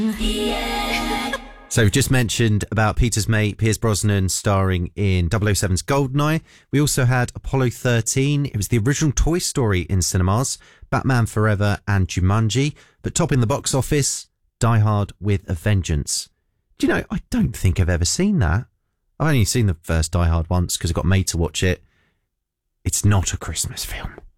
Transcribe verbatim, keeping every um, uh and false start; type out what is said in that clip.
So we've just mentioned about Peter's mate, Pierce Brosnan, starring in double oh seven's Goldeneye. We also had Apollo thirteen. It was the original Toy Story in cinemas, Batman Forever and Jumanji. But topping the box office, Die Hard with a Vengeance. Do you know, I don't think I've ever seen that. I've only seen the first Die Hard once because I got made to watch it. It's not a Christmas film.